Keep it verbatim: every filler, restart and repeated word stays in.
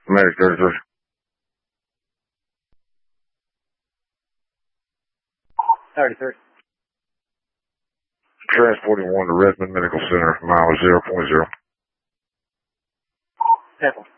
Medic thirty-three. thirty-three. Transporting one to Redmond Medical Center, mileage zero point zero. Temple.